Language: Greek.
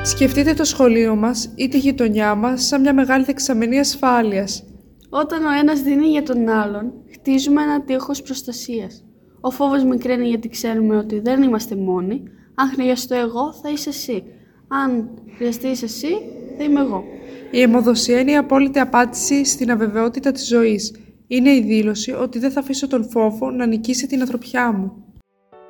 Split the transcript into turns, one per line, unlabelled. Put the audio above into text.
Σκεφτείτε το σχολείο μας ή τη γειτονιά μας σαν μια μεγάλη δεξαμενή ασφάλειας.
Όταν ο ένας δίνει για τον άλλον, χτίζουμε ένα τείχος προστασίας. Ο φόβος μικραίνει γιατί ξέρουμε ότι δεν είμαστε μόνοι. Αν χρειαστώ εγώ, θα είσαι εσύ. Αν χρειαστείς εσύ, θα είμαι εγώ.
Η αιμοδοσία είναι η απόλυτη απάντηση στην αβεβαιότητα της ζωής. Είναι η δήλωση ότι δεν θα αφήσω τον φόβο να νικήσει την ανθρωπιά μου.